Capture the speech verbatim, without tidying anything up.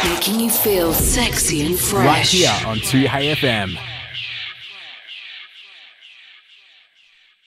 Making you feel sexy and fresh. Right here on two Hey F M.